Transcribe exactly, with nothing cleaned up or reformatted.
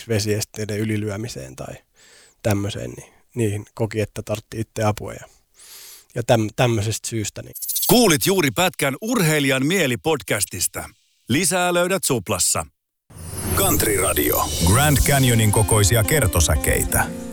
vesiesteiden ylilyömiseen tai tämmöiseen, niin niihin koki, että tarvittiin itse apua ja, ja täm, tämmöisestä syystä. Niin. Kuulit juuri pätkän Urheilijan mieli podcastista. Lisää löydät Suplassa. Country Radio. Grand Canyonin kokoisia kertosäkeitä.